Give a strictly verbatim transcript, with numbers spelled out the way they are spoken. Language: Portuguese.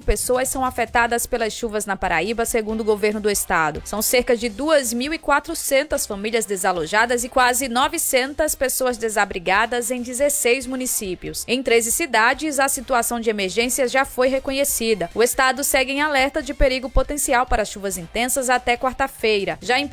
pessoas são afetadas pelas chuvas na Paraíba, segundo o governo do estado. São cerca de duas mil e quatrocentas famílias desalojadas e quase novecentas pessoas desabrigadas em dezesseis municípios. Em treze cidades, a situação de emergência já foi reconhecida. O estado segue em alerta de perigo potencial para chuvas intensas até quarta-feira. Já em